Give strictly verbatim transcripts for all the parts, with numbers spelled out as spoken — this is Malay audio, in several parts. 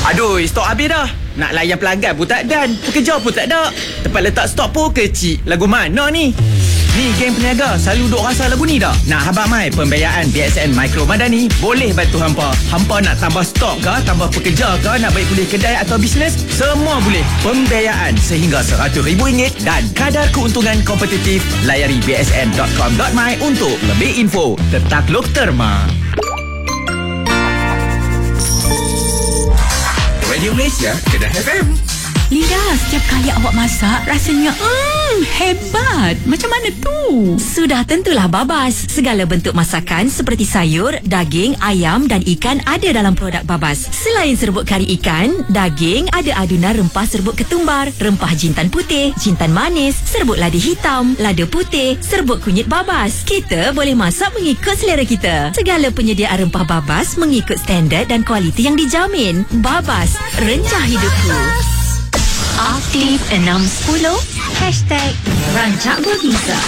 Aduh, stok habis dah. Nak layan pelanggan pun tak dan. Pekerja pun tak ada. Tempat letak stok pun kecil. Lagu mana ni? Ni geng peniaga selalu duk rasa lagu ni tak? Nak habaq mai pembiayaan B S N Micro Madani boleh bantu hampa. Hampa nak tambah stok ke, tambah pekerja ke, nak baik pulih kedai atau bisnes, semua boleh. Pembiayaan sehingga seratus ribu ringgit dan kadar keuntungan kompetitif. Layari b s n dot com dot my untuk lebih info. Tertakluk terma. Radio Malaysia, Kedah F M. Linda, setiap kali awak masak, rasanya hmm, hebat. Macam mana tu? Sudah tentulah Babas. Segala bentuk masakan seperti sayur, daging, ayam dan ikan ada dalam produk Babas. Selain serbuk kari ikan, daging ada adunan rempah serbuk ketumbar, rempah jintan putih, jintan manis, serbuk lada hitam, lada putih, serbuk kunyit Babas. Kita boleh masak mengikut selera kita. Segala penyediaan rempah Babas mengikut standard dan kualiti yang dijamin. Babas, rencah hidupku. Aktif enam sepuluh Hashtag Rancak Berbisa.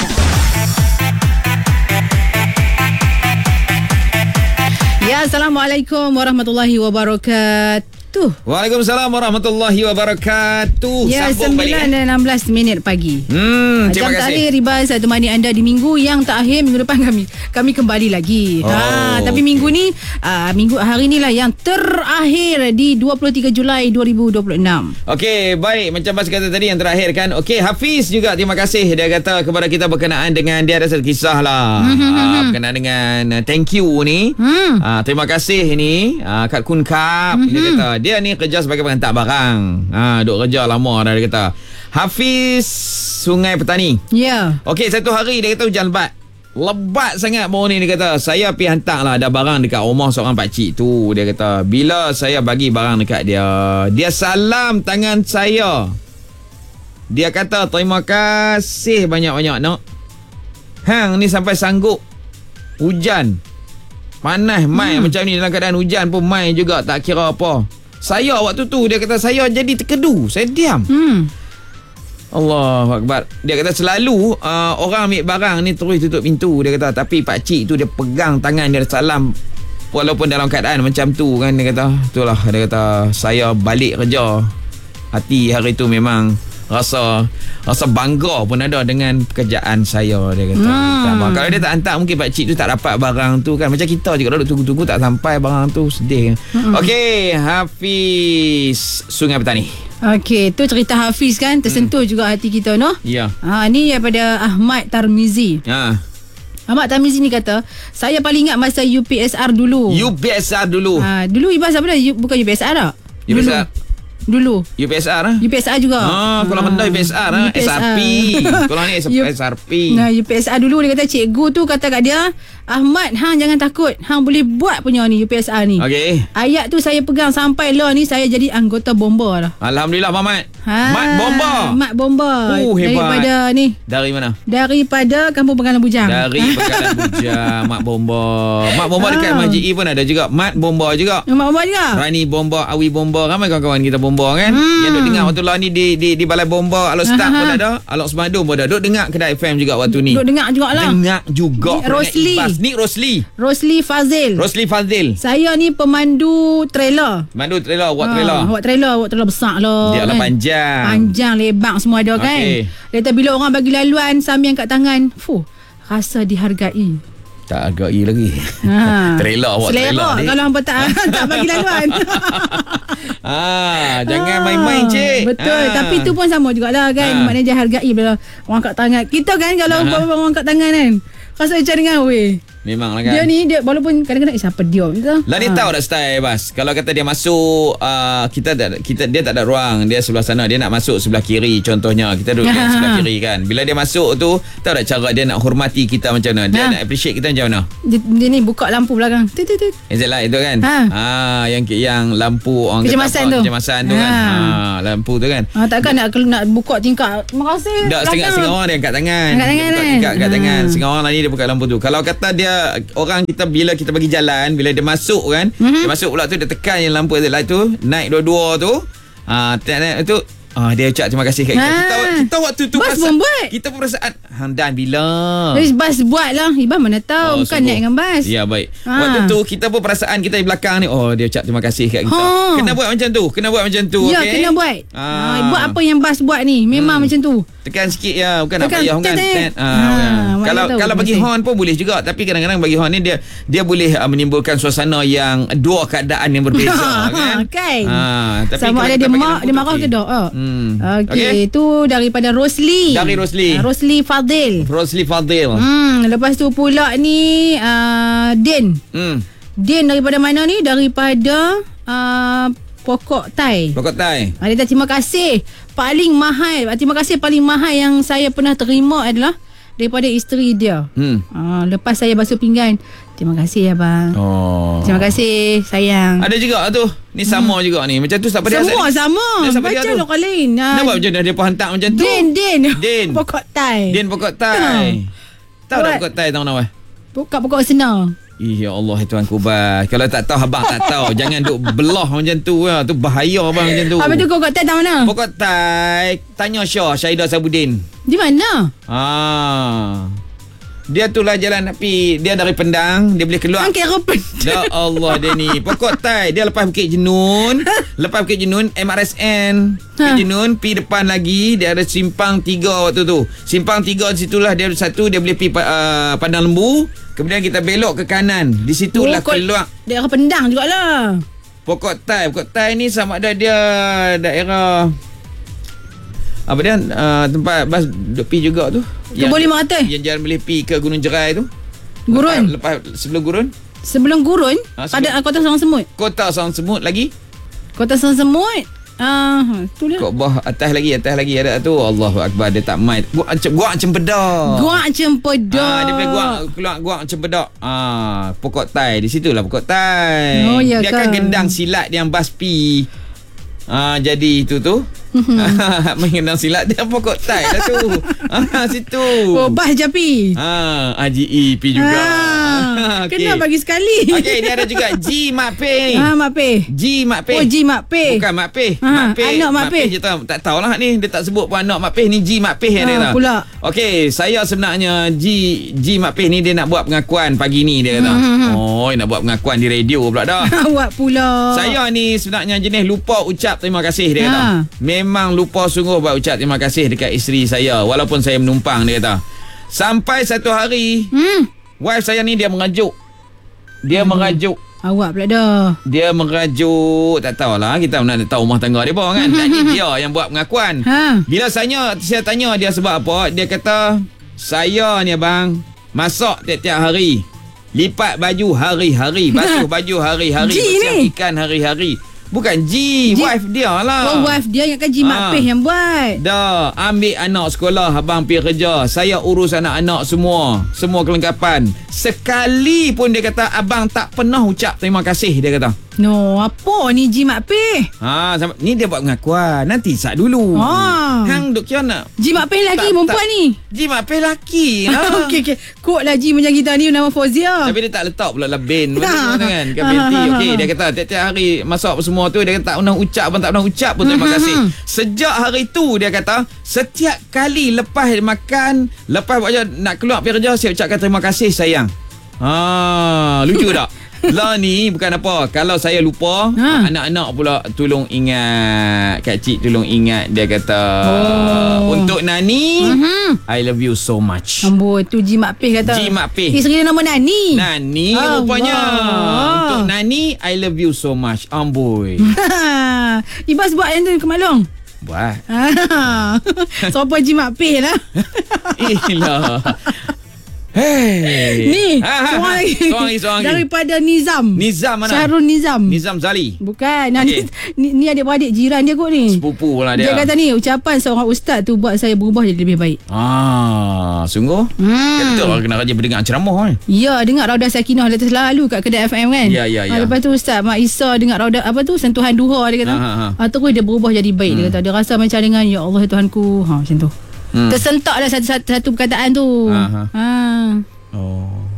Ya, Assalamualaikum warahmatullahi wabarakatuh. Waalaikumsalam warahmatullahi wabarakatuh. Ya, Sambung sembilan dan enam belas minit pagi. Hmm, terima Jam kasih. tadi riba saya temani anda di minggu yang terakhir. Minggu depan kami kami kembali lagi. Oh. Ha, tapi minggu ni uh, minggu hari ni lah yang terakhir di dua puluh tiga Julai dua ribu dua puluh enam. Okey, baik. Macam Bas kata tadi yang terakhir kan. Okey, Hafiz juga terima kasih. Dia kata kepada kita berkenaan dengan, dia ada satu kisah lah. uh, berkenaan dengan uh, thank you ni. Hmm. Uh, terima kasih ni. Uh, Kat Kun Kap. Mm-hmm. Dia kata dia ni kerja sebagai penghantar barang. Ha, duk kerja lama dah dia kata. Hafiz Sungai Petani. Ya. Yeah. Okey, satu hari dia kata hujan lebat. Lebat sangat baru ni dia kata. Saya pergi hantar lah ada barang dekat rumah seorang pakcik tu. Dia kata bila saya bagi barang dekat dia, dia salam tangan saya. Dia kata terima kasih banyak-banyak nak. Hang ni sampai sanggup hujan panas mai hmm. macam ni, dalam keadaan hujan pun mai juga tak kira apa. Saya waktu tu dia kata saya jadi terkedu. Saya diam. Hmm. Allahu Akbar. Dia kata selalu uh, orang ambil barang ni terus tutup pintu. Dia kata tapi pakcik tu dia pegang tangan dia salam walaupun dalam keadaan macam tu kan. Dia kata itulah, dia kata saya balik kerja, hati hari tu memang rasa rasa bangga pun ada dengan pekerjaan saya. Dia kata hmm. kalau dia tak hantar mungkin pakcik tu tak dapat barang tu kan. Macam kita juga duduk tunggu-tunggu tak sampai barang tu, sedih kan. hmm. Okey, Hafiz Sungai Petani. Okey, tu cerita Hafiz kan, tersentuh hmm. juga hati kita, no? Ya. Ha, ni daripada Ahmad Tarmizi. Ha. Ahmad Tarmizi ni kata, saya paling ingat masa U P S R dulu. U P S R dulu. Ha, dulu Ibas apa dah? U, bukan U P S R tak? U P S R. Dulu U P S R eh? U P S R juga. Ah, kalau benda U P S R ah, S R P. Kalau ni S R P. Nah, U P S R dulu dia kata cikgu tu kata kat dia, Ahmad, hang jangan takut. Hang boleh buat punya ni U P S R ni. Okey. Ayat tu saya pegang sampai lah ni saya jadi anggota bomba dah. Alhamdulillah Mamat. Ha, Mat Bomba. Mat Bomba. Oh, hebat. Daripada ni. Dari mana? Daripada Kampung Penggalan Bujang. Dari Penggalan Bujang. Mat Bomba. Mat Bomba Ah. dekat Masjid E pun ada juga. Mat Bomba juga. Mat Bomba juga. Rani Bomba, Awi Bomba. Ramai kawan-kawan kita Bomba kan. Hmm. Yang duk dengar waktu lah ni di di di Balai Bomba, Alok Staf Aha. pun ada, Alok Semadum pun ada. Duk dengar kedai F M juga waktu ni. Duk dengar jugalah. Dengar juga. Ni Rosli. Ni Rosli. Rosli Fazil. Rosli Fazil. Saya ni pemandu trailer. Mandu trailer, buat Ah, trailer. Buat trailer, buat trailer besar lah. Dia lah panjang. Panjang, lebar semua ada kan. Okey. Dia kata bila orang bagi laluan sambil angkat tangan, fuh, rasa dihargai. Tak hargai lagi. Ha. Trailer, buat Selera trailer ni. kalau hampa tak, tak bagi laluan. Ah, jangan Ah, main-main cik. Betul. Ah. Tapi tu pun sama jugalah kan. Ah. Maknanya dia hargai bila orang angkat tangan. Kita kan kalau Ah. orang angkat tangan kan, rasa macam dengan weh. Memanglah kan. Dia ni dia walaupun kadang-kadang eh, siapa dia gitu. Lah ni Ah. tahu tak style Bas. Kalau kata dia masuk uh, kita tak, kita dia tak ada ruang, dia sebelah sana, dia nak masuk sebelah kiri contohnya. Kita duduk Ha, ha, sebelah ha. kiri kan. Bila dia masuk tu, tahu tak cara dia nak hormati kita macam mana? Dia Ha. nak appreciate kita macam mana? Dia, dia ni buka lampu belakang. Tut tut tut. Is it like itu kan? Ha. Ah, yang yang lampu orang kata Kecemasan apa? tu. Kecemasan tu kan. Ha. Ha, lampu tu kan. Ah, takkan nak kalau nak buka tingkap. Terima kasih. Tak, setengah-setengah orang dia angkat tangan. Angkat tangan Dia buka kan? tingkap, angkat Ha. tangan. Setengah orang lagi dia buka lampu tu. Kalau kata dia orang kita bila kita bagi jalan, bila dia masuk kan, Mhm. dia masuk pula tu dia tekan yang lampu light tu, naik dua-dua tu. Ah, uh, tu Ah, dia ucap terima kasih kat kita. Ha. Kita, kita waktu tu Bas pun buat. kita pun perasaan Hamdan bila. Habis bas buat lah. Ibas mana tahu. Oh, Bukan sungguh. naik dengan bas. Ya, baik. Ha. Waktu tu kita pun perasaan kita di belakang ni, oh dia ucap terima kasih kat kita. Ha. Kena buat macam tu. Kena buat macam tu. Ya, okey? kena buat. Ah. Ha, buat apa yang bas buat ni. Memang Hmm. macam tu. Tekan sikit ya, bukan nak Tekan, payah kan. tet, tet. Ah, Ha, bukan. mana Kalau tahu, kalau bagi masih. horn pun boleh juga, tapi kadang-kadang bagi horn ni dia dia boleh uh, menimbulkan suasana yang dua keadaan yang berbeza kan. Kan? Ha, tapi Sama kalau ada kita dia bagi mak, lampu dia tu marah okey. ke tak? Oh. Hmm. Okey, Okey. itu daripada Rosli. Dari Rosli. Uh, Rosli Fadil. Rosli Fadil. Hmm, lepas tu pula ni uh, Din. Hmm. Din daripada mana ni? Daripada uh, Pokok Tai. Pokok Tai. Ah, dia kata terima kasih. Paling mahal, ah, terima kasih paling mahal yang saya pernah terima adalah daripada isteri dia. Hmm. Ah, lepas saya basuh pinggan. Terima kasih ya bang. Oh. Terima kasih sayang. Ada juga tu. Ni sama hmm. juga ni. Macam tu siapa dia? Semua asal- sama. Dia siapa dia Macam tu? lokal lain. Ah, Kenapa macam dia pun hantar macam tu? Din, Din. Din. Pokok Tai. Din Pokok Tai. Tahu tak Buat- Pokok Tai tahu nama? Pokok Pokok Senar. Ih, ya Allah, Tuan Kubas. Kalau tak tahu, abang tak tahu. Jangan duk belah macam tu. Ya. Tu bahaya abang macam tu. Apa tu Pokok Tai tahu mana? Pokok Tai. Tanya Syah, Syahidah Sabudin. Di mana? Ah. Dia tu lah jalan tapi dia dari Pendang, dia boleh keluar. Angkat ropen. Ya Allah dia ni. Pokok Tai, dia lepas Bukit Jenun, lepas Bukit Jenun M R S N. Bukit Ha. Jenun pi depan lagi dia ada simpang tiga waktu tu. Simpang tiga di situlah dia ada satu dia boleh pi uh, Padang Lembu, kemudian kita belok ke kanan. Di situlah Pokok- keluar Daerah Pendang jugalah. Pokok Tai. Pokok Tai ni sama ada dia daerah apa dia uh, tempat bas duk pi juga tu. Kebun Lima Ratus. Yang jalan boleh pi ke Gunung Jerai tu. Gurun. Lepas, lepas sebelum Gurun. Sebelum Gurun, Ah, sebelum- ada Kota Sarang Semut. Kota Sarang Semut lagi. Kota Sarang Semut. Ah, tu lah. Kok bawah atas lagi atas lagi ada tu. Allahu akbar, dia tak main. Gua gua cempedak. Guak Cempedak. Ah, dia boleh gua keluar gua cempedak. Ah, Pokok Tai di situlah Pokok Tai. Oh, ya dia ke? kan gendang silat yang baspi. Ah, jadi itu tu. Mengendang silat dia Pokok Tai lah tu. Ah, situ. Oh, Bas Japi. Ah, A J E P juga. Ah, Okey. kena bagi sekali. Okey, dia ada juga G Mak Peh. Ah, Mak Peh. G Mak Peh. Oh, Ji Mak Peh. Bukan Mak Peh. Ha, Mak Peh. anak Mak Peh. je tahu. Tak tahulah ni. Dia tak sebut pun anak Mak Peh ni G Mak Peh yang Ha, dia tahu. pula. Okey, saya sebenarnya G G Mak Peh ni dia nak buat pengakuan pagi ni dia kata. Hmm. Oh, nak buat pengakuan di radio pula dah. Awak pula. Saya ni sebenarnya jenis lupa ucap terima kasih dia kata. Ha. Memang lupa sungguh buat ucap terima kasih dekat isteri saya walaupun saya menumpang dia kata. Sampai satu hari Hmm. wife saya ni dia mengajuk. Dia Hmm. mengajuk. Awak pula dah. Dia merajuk, tak tahulah, kita nak tahu rumah tangga dia pun kan. Dan ni dia yang buat pengakuan. Ha. Bila saya saya tanya dia sebab apa, dia kata saya ni abang masak tiap-tiap hari. Lipat baju hari-hari, basuh baju hari-hari, Ji bersih ni? ikan hari-hari. Bukan G, Ji- wife dia lah. Oh, wife dia ingatkan Ji Mak Ah. Peh yang buat. Dah, ambil anak sekolah, abang pergi kerja. Saya urus anak-anak semua. Semua kelengkapan. Sekali pun dia kata, abang tak pernah ucap terima kasih, dia kata. No, apa ni Ji Mak Peh? Ha, sama, ni dia buat pengakuan. Nanti sat dulu. Ah. Hang duk kira nak. Ji Mak Peh lagi Tak- perempuan tak- ni. Ji Mak Peh lelaki lah. Okey, okey. Kod lah Ji macam kita ni nama Fauzia. Tapi dia tak letak pula lah bin Ha. macam tu kan. Kan binti. Okey, dia kata tiap-tiap hari masak apa semua tu dia kata tak pernah ucap pun tak pernah ucap pun terima kasih. Sejak hari tu dia kata setiap kali lepas makan, lepas buat je nak keluar pergi kerja saya ucapkan terima kasih sayang. Ha, lucu tak? Lah ni bukan apa. Kalau saya lupa, Ha. anak-anak pula tolong ingat. Kak Cik tolong ingat. Dia kata, Oh. untuk Nani, Mhm. I love you so much. Amboi, tu Ji Mak Peh kata. Ji Mak Peh. Isteri dia nama Nani. Nani Allah. rupanya. Untuk Nani, I love you so much. Amboi. Ibas buat yang tu ke Malong. Buat. Sopo Ji Mak Peh lah. Ilah. Hey. Ni, Ha, ha, ha. seorang lagi. Seorang lagi, seorang lagi. Daripada Nizam. Nizam mana? Syahrul Nizam. Nizam Zali. Bukan. Nah, Okey. ni, ni adik-beradik jiran dia kot ni. Sepupu lah Dia dia. kata ni, ucapan seorang ustaz tu buat saya berubah jadi lebih baik. Ah, sungguh? Hmm. Kita kena rajin pendengar ceramah kan? Ya, dengar Raudah Sakinah dia selalu kat kedai F M kan. Ya, ya, ya. Ha, lepas tu Ustaz Mak Isa dengar Raudah apa tu sentuhan duha dia kata. Ha, ha, ha. Ha, terus dia berubah jadi baik dia kata. Dia rasa macam dengan ya Allah Tuhanku. Ha macam tu. Hmm. Tersentak lah satu, satu, satu perkataan tu. Ha, ha. Ha. Oh.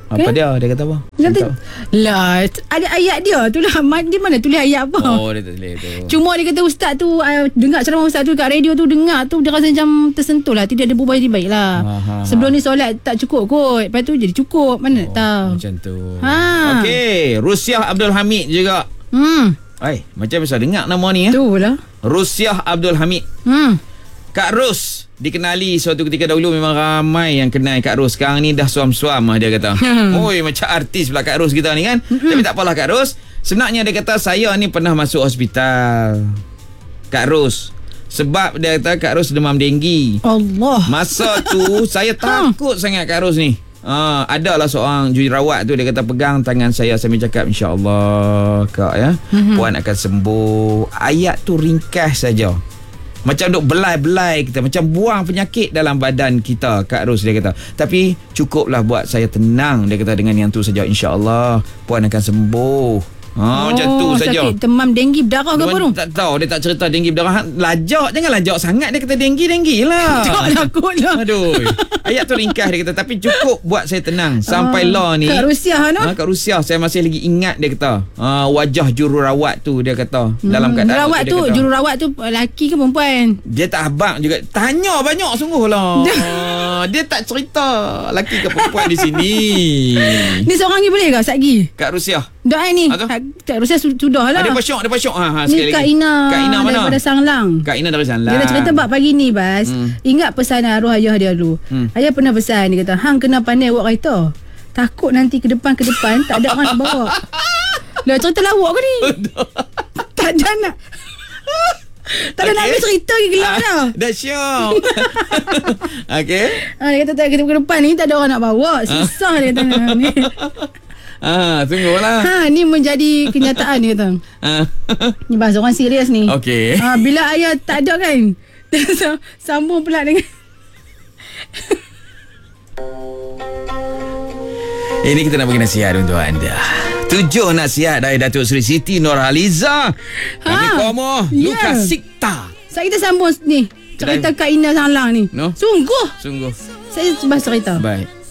Apa dia? Dia kata apa? Dia Tak kata, lah, ada ayat dia tu lah. Ma- Dia mana tulis ayat apa? tahu. Oh, dia tak boleh tu. Cuma dia kata ustaz tu uh, dengar ceramah ustaz tu kat radio tu, dengar tu dia rasa macam tersentuh lah, tidak ada berubah jadi baik lah. Aha. Sebelum ni solat tak cukup kot, lepas tu jadi cukup, mana nak tahu. Macam tu. Ha. Okey, Rusiah Abdul Hamid juga. Hmm, Ai, macam bisa dengar nama ni ya. tu lah. Rusiah Abdul Hamid. Hmm. Kak Ros dikenali suatu ketika dahulu, memang ramai yang kenal Kak Ros. Sekarang ni dah suam-suam lah dia kata. Oi, macam artis pula Kak Ros kita ni kan. Tapi tak apalah Kak Ros. Sebenarnya dia kata saya ni pernah masuk hospital. Kak Ros. Sebab dia kata Kak Ros demam denggi. Allah. Masa tu saya takut sangat Kak Ros ni. Ah, adalah seorang jururawat tu, dia kata pegang tangan saya sambil cakap insya-Allah Kak ya. Mm-hmm. Puan akan sembuh. Ayat tu ringkas saja. Macam duk belai-belai kita, macam buang penyakit dalam badan kita, Kak Ros dia kata. Tapi cukuplah buat saya tenang, dia kata, dengan yang tu saja insya-Allah puan akan sembuh. Ha, oh, macam tu saja. Sakit demam denggi berdarah ke apa tu? Tak tahu, dia tak cerita denggi berdarah. Lajak, jangan lajak sangat, dia kata denggi-denggi lah. Tak takut lah. Aduh. Ayat tu ringkas dia kata, tapi cukup buat saya tenang. Sampai lah ni. Kat Rusia no? Ha, kat Rusia saya masih lagi ingat dia kata. Ha, wajah jururawat tu dia kata. Hmm, dalam keadaan jururawat tu, kata, jururawat tu lelaki ke perempuan? dia tak abang juga. Tanya banyak sungguh lah. Ha, dia tak cerita lelaki ke perempuan di sini. Ni seorang ni boleh ke Satgi? Kat Rusia. Dak ni. Ha, tu? Kat Rusia su- sudah lah. Ada pasyok, ada pasyok. Ha, ha, Ni sekali Kak lagi. Ina. Kak Ina mana? Daripada Sanglang. Kak Ina dari sana. Dia dah cerita bab pagi ni Bas. Hmm. Ingat pesan arwah ayah dia dulu. Hmm. Ayah pernah pesan, dia kata, hang kena pandai buat kereta. Takut nanti ke depan ke depan tak ada orang nak bawa. Lah cerita lawak ke ni? Tak ada nak. Tak ada Okey. nak habis cerita ke gelap dah. Dah syok. Okey. Ha, dia kata tak ke depan ni tak ada orang nak bawa. Susah dia kata ni. Ah, tunggulah. Ha, ni menjadi kenyataan dia kata. Ah. Ni bahasa orang serius ni. Okey. Ha, bila ayah tak ada kan, sambung pula dengan Ini kita nak bagi nasihat untuk anda. Tujuh nasihat dari Datuk Seri Siti Nurhaliza. Kami Ha, Komo ya. Luka Sikta. Saya kita sambung ni cerita Kak Ina Sanglang ni. No? Sungguh Sungguh. saya bahas cerita. Baik.